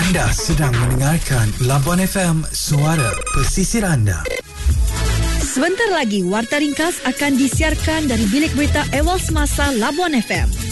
Anda sedang mendengarkan Labuan FM, suara pesisir anda. Sebentar lagi, Warta Ringkas akan disiarkan dari Bilik Berita Ewa Semasa Labuan FM.